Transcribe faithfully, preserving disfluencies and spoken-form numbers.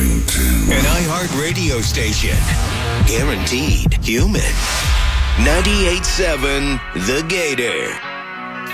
listening to an iHeart radio station. Guaranteed human. ninety-eight point seven The Gator.